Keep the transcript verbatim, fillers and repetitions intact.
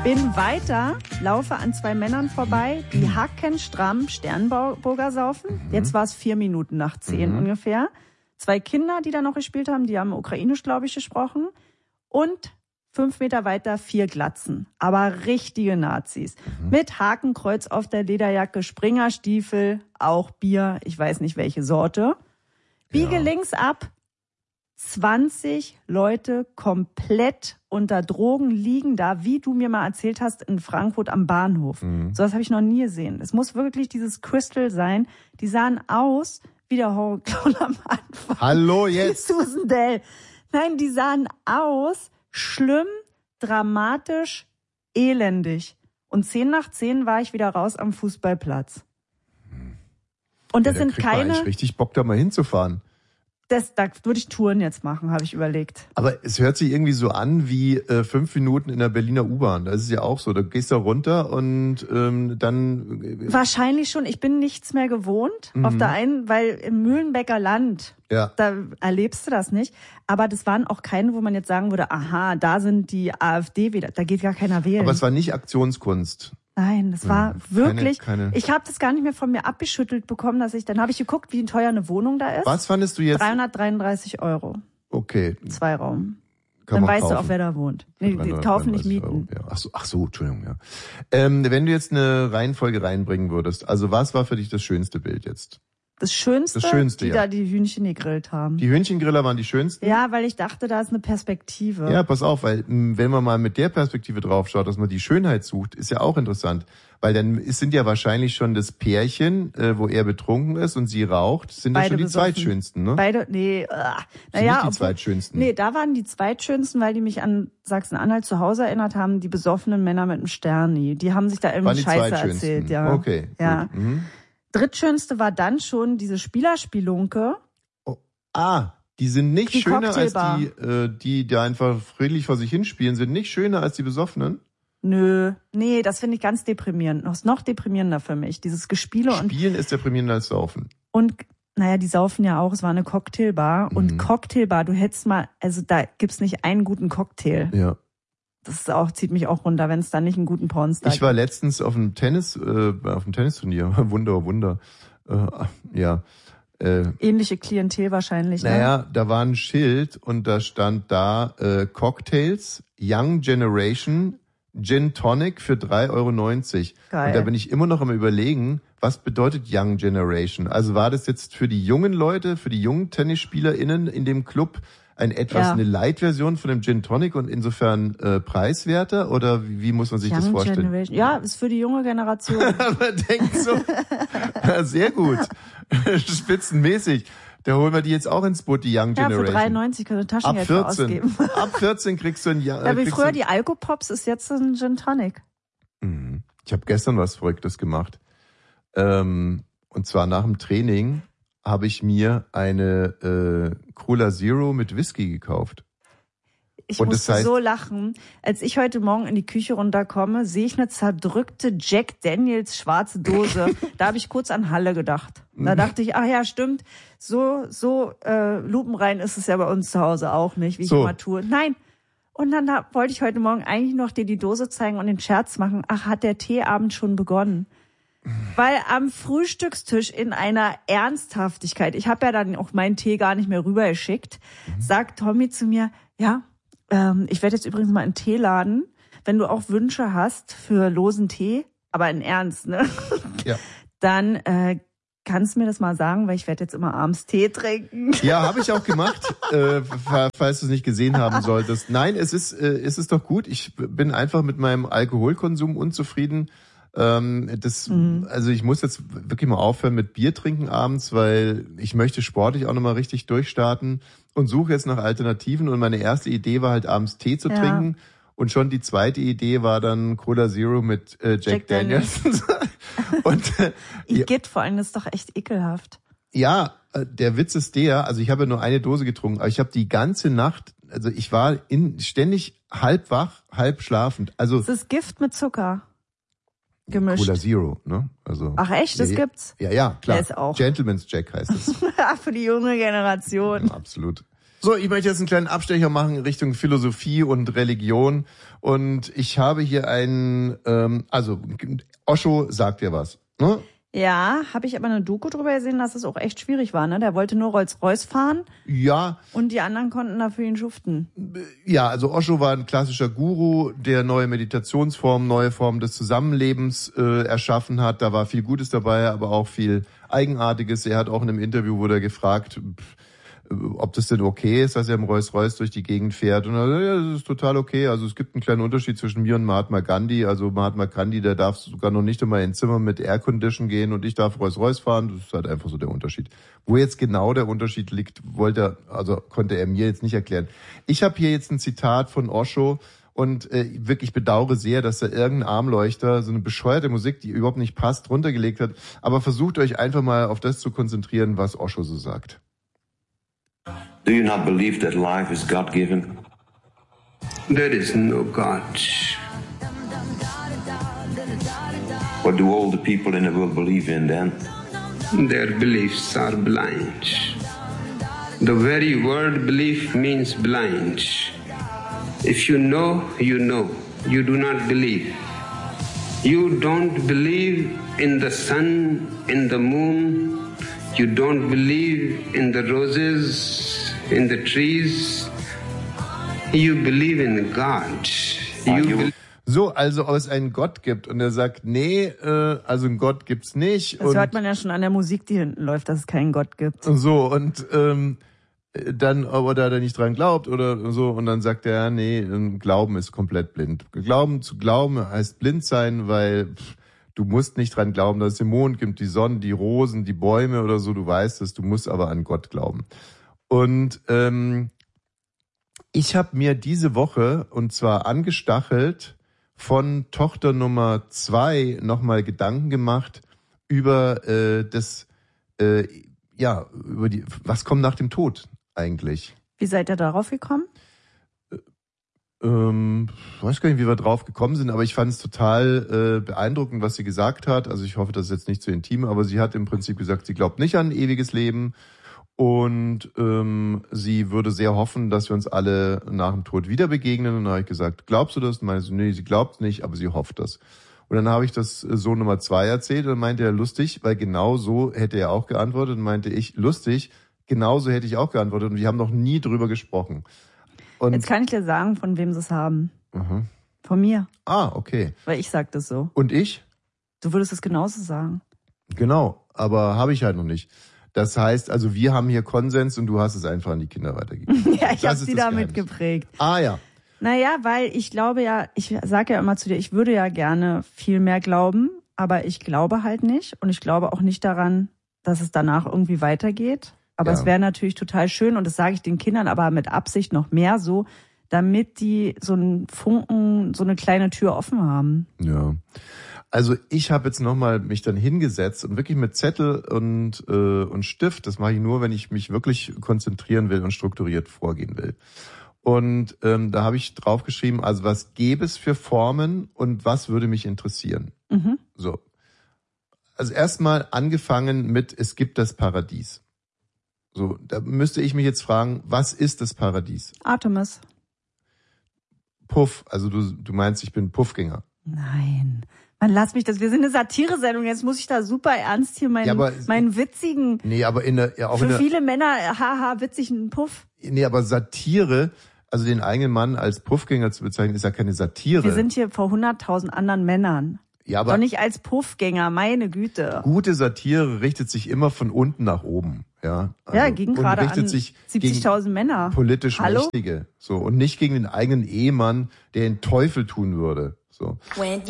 Bin weiter, laufe an zwei Männern vorbei, die hackenstramm Sternburger saufen. Mhm. Jetzt war es vier Minuten nach zehn mhm. ungefähr. Zwei Kinder, die da noch gespielt haben, die haben ukrainisch, glaube ich, gesprochen. Und fünf Meter weiter vier Glatzen, aber richtige Nazis. Mhm. Mit Hakenkreuz auf der Lederjacke, Springerstiefel, auch Bier, ich weiß nicht welche Sorte. Biege ja. links ab, zwanzig Leute komplett unter Drogen liegen da, wie du mir mal erzählt hast, in Frankfurt am Bahnhof. Mhm. So was habe ich noch nie gesehen. Es muss wirklich dieses Crystal sein. Die sahen aus wie der Horrorclown am Anfang. Hallo jetzt. Die Susan Dell. Nein, die sahen aus schlimm, dramatisch, elendig. Und zehn nach zehn war ich wieder raus am Fußballplatz. Und das ja, sind keine... Man eigentlich richtig Bock, da mal hinzufahren. Das, da würde ich Touren jetzt machen, habe ich überlegt. Aber es hört sich irgendwie so an wie äh, fünf Minuten in der Berliner U-Bahn. Das ist ja auch so. Da gehst du runter und ähm, dann... Äh, Wahrscheinlich schon. Ich bin nichts mehr gewohnt. Mhm. Auf der einen, weil im Mühlenbecker Land, ja. da erlebst du das nicht. Aber das waren auch keine, wo man jetzt sagen würde, aha, da sind die AfD wieder. Da geht gar keiner wählen. Aber es war nicht Aktionskunst. Nein, das war ja, wirklich, keine, keine ich habe das gar nicht mehr von mir abgeschüttelt bekommen, dass ich, dann habe ich geguckt, wie teuer eine Wohnung da ist. Was fandest du jetzt? dreihundertdreiunddreißig Euro. Okay. Zwei Raum. Kann dann weißt kaufen. du auch, wer da wohnt. Nee, die kaufen nicht mieten. Ja. Ach so, ach so, Entschuldigung, ja. Ähm, wenn du jetzt eine Reihenfolge reinbringen würdest, also was war für dich das schönste Bild jetzt? Das Schönste, das Schönste die ja. da die Hühnchen gegrillt haben. Die Hühnchengriller waren die schönsten? Ja, weil ich dachte, da ist eine Perspektive. Ja, pass auf, weil wenn man mal mit der Perspektive drauf schaut, dass man die Schönheit sucht, ist ja auch interessant. Weil dann es sind ja wahrscheinlich schon das Pärchen, äh, wo er betrunken ist und sie raucht, sind ja schon die besoffen. Zweitschönsten, ne? Beide, nee, äh, naja. Sind die obwohl, Zweitschönsten? Nee, da waren die Zweitschönsten, weil die mich an Sachsen-Anhalt zu Hause erinnert haben, die besoffenen Männer mit dem Sterni. Die haben sich da irgendwie Scheiße erzählt, ja. Okay. Ja. Gut. Mhm. Drittschönste war dann schon diese Spielerspielunke. Oh, ah, die sind nicht die schöner als die, äh, die da einfach friedlich vor sich hinspielen, sind nicht schöner als die Besoffenen? Nö, nee, das finde ich ganz deprimierend. Das ist noch deprimierender für mich, dieses Gespiele. und Spielen ist deprimierender als Saufen. Und, naja, die saufen ja auch, es war eine Cocktailbar. Mhm. Und Cocktailbar, du hättest mal, also da gibt's nicht einen guten Cocktail. Ja. Das ist auch, zieht mich auch runter, wenn es da nicht einen guten Pornstar gibt. Ich war letztens auf einem Tennis, äh, auf einem Tennisturnier. Wunder, Wunder. Äh, ja. Äh, Ähnliche Klientel wahrscheinlich, ne? Naja, da war ein Schild und da stand da äh, Cocktails, Young Generation, Gin Tonic für drei Euro neunzig. Geil. Und da bin ich immer noch am Überlegen, was bedeutet Young Generation? Also war das jetzt für die jungen Leute, für die jungen TennisspielerInnen in dem Club ein etwas ja. eine Light-Version von dem Gin Tonic und insofern äh, preiswerter? Oder wie, wie muss man sich Young das vorstellen? Generation. Ja, ist für die junge Generation. Man denkt so, ja, sehr gut, spitzenmäßig. Da holen wir die jetzt auch ins Boot, die Young ja, Generation. für drei neunzig können wir Taschengeld ab vierzehn ausgeben. Ab vierzehn kriegst du ein Young. Ja, wie früher die Alkopops ist jetzt ein Gin Tonic. Ich habe gestern was Verrücktes gemacht. Ähm, und zwar nach dem Training habe ich mir eine äh, Cola Zero mit Whisky gekauft. Ich und musste das heißt, so lachen. Als ich heute Morgen in die Küche runterkomme, sehe ich eine zerdrückte Jack Daniels schwarze Dose. Da habe ich kurz an Halle gedacht. Da dachte ich, ach ja, stimmt, so so äh, lupenrein ist es ja bei uns zu Hause auch nicht, wie ich so. immer tue. Nein. Und dann da, wollte ich heute Morgen eigentlich noch dir die Dose zeigen und den Scherz machen. Ach, hat der Teeabend schon begonnen? Weil am Frühstückstisch in einer Ernsthaftigkeit, ich habe ja dann auch meinen Tee gar nicht mehr rübergeschickt, mhm. sagt Tommy zu mir, ja, ähm, ich werde jetzt übrigens mal einen Tee laden, wenn du auch Wünsche hast für losen Tee, aber in Ernst, ne? Ja. Dann äh, kannst du mir das mal sagen, weil ich werde jetzt immer abends Tee trinken. Ja, habe ich auch gemacht, äh, falls du es nicht gesehen haben solltest. Nein, es ist, äh, es ist doch gut. Ich bin einfach mit meinem Alkoholkonsum unzufrieden. Ähm, das, mhm. also ich muss jetzt wirklich mal aufhören mit Bier trinken abends, weil ich möchte sportlich auch nochmal richtig durchstarten und suche jetzt nach Alternativen. Und meine erste Idee war halt abends Tee zu ja. trinken. Und schon die zweite Idee war dann Cola Zero mit äh, Jack, Jack Daniels. Daniels. Und äh, Igitt, vor allem, das ist doch echt ekelhaft. Ja, äh, der Witz ist der, also ich habe ja nur eine Dose getrunken, aber ich habe die ganze Nacht, also ich war in, ständig halb wach, halb schlafend. Also das ist Gift mit Zucker gemischt. Cola Zero, ne? Also ach echt, das ja, gibt's? Ja, ja, klar. Der ist auch. Gentleman's Jack heißt es. Für die junge Generation. Ja, absolut. So, ich möchte jetzt einen kleinen Abstecher machen in Richtung Philosophie und Religion. Und ich habe hier einen, ähm, also Osho sagt dir was, ne? Ja, habe ich aber eine Doku drüber gesehen, dass es auch echt schwierig war, ne? Der wollte nur Rolls-Royce fahren. Ja. Und die anderen konnten dafür ihn schuften. Ja, also Osho war ein klassischer Guru, der neue Meditationsformen, neue Formen des Zusammenlebens äh, erschaffen hat. Da war viel Gutes dabei, aber auch viel Eigenartiges. Er hat auch in einem Interview, wurde er gefragt, pff, ob das denn okay ist, dass er im Rolls-Royce durch die Gegend fährt. Und er sagt, ja, das ist total okay. Also es gibt einen kleinen Unterschied zwischen mir und Mahatma Gandhi. Also Mahatma Gandhi, der darf sogar noch nicht einmal in ein Zimmer mit Aircondition gehen und ich darf Rolls-Royce fahren. Das ist halt einfach so der Unterschied. Wo jetzt genau der Unterschied liegt, wollte er, also konnte er mir jetzt nicht erklären. Ich habe hier jetzt ein Zitat von Osho und äh, wirklich bedauere sehr, dass da irgendein Armleuchter so eine bescheuerte Musik, die überhaupt nicht passt, runtergelegt hat. Aber versucht euch einfach mal auf das zu konzentrieren, was Osho so sagt. Do you not believe that life is God-given? There is no God. What do all the people in the world believe in then? Their beliefs are blind. The very word belief means blind. If you know, you know. You do not believe. You don't believe in the sun, in the moon. You don't believe in the roses, in the trees. You believe in God. You be- so, also ob es einen Gott gibt und er sagt, nee, äh, also einen Gott gibt's nicht. Das und hört man ja schon an der Musik, die hinten läuft, dass es keinen Gott gibt. So, und ähm, dann, ob er da nicht dran glaubt oder so, und dann sagt er, nee, Glauben ist komplett blind. Glauben zu glauben heißt blind sein, weil pff, du musst nicht dran glauben, dass es den Mond gibt, die Sonne, die Rosen, die Bäume oder so, du weißt es, du musst aber an Gott glauben. Und ähm, ich habe mir diese Woche, und zwar angestachelt, von Tochter Nummer zwei nochmal Gedanken gemacht über äh, das, äh, ja, über die, was kommt nach dem Tod eigentlich? Wie seid ihr darauf gekommen? Ähm, ich weiß gar nicht, wie wir drauf gekommen sind, aber ich fand es total äh, beeindruckend, was sie gesagt hat. Also ich hoffe, das ist jetzt nicht zu intim, aber sie hat im Prinzip gesagt, sie glaubt nicht an ein ewiges Leben und ähm, sie würde sehr hoffen, dass wir uns alle nach dem Tod wieder begegnen. Und dann habe ich gesagt, glaubst du das? Und meinte sie, nee, sie glaubt nicht, aber sie hofft das. Und dann habe ich das Sohn Nummer zwei erzählt und meinte er, lustig, weil genau so hätte er auch geantwortet. Und meinte ich, lustig, genau so hätte ich auch geantwortet. Und wir haben noch nie drüber gesprochen. Und jetzt kann ich dir sagen, von wem sie es haben. Aha. Von mir. Ah, okay. Weil ich sag das so. Und ich? Du würdest es genauso sagen. Genau, aber habe ich halt noch nicht. Das heißt, also wir haben hier Konsens und du hast es einfach an die Kinder weitergegeben. Ja, ich habe sie damit geprägt. Ah ja. Naja, weil ich glaube ja, ich sage ja immer zu dir, ich würde ja gerne viel mehr glauben, aber ich glaube halt nicht. Und ich glaube auch nicht daran, dass es danach irgendwie weitergeht. Aber ja. Es wäre natürlich total schön, und das sage ich den Kindern aber mit Absicht noch mehr so, damit die so einen Funken, so eine kleine Tür offen haben. Ja. Also ich habe jetzt nochmal mich dann hingesetzt und wirklich mit Zettel und äh, und Stift, das mache ich nur, wenn ich mich wirklich konzentrieren will und strukturiert vorgehen will. Und ähm, da habe ich draufgeschrieben, also was gäbe es für Formen und was würde mich interessieren. Mhm. So. Also erstmal angefangen mit, es gibt das Paradies. So, da müsste ich mich jetzt fragen, was ist das Paradies? Artemis. Puff, also du du meinst, ich bin Puffgänger. Nein. Man, lass mich das. Wir sind eine Satire-Sendung. Jetzt muss ich da super ernst hier meinen, ja, aber, meinen witzigen. Nee, aber in der, ja, auch für in der, viele Männer, haha, witzigen Puff. Nee, aber Satire, also den eigenen Mann als Puffgänger zu bezeichnen, ist ja keine Satire. Wir sind hier vor hunderttausend anderen Männern. Ja, aber. Doch nicht als Puffgänger, meine Güte. Gute Satire richtet sich immer von unten nach oben. Ja, also, ja, gegen gerade an sich siebzigtausend Männer. Politisch Hallo? Mächtige. So. Und nicht gegen den eigenen Ehemann, der den Teufel tun würde. So.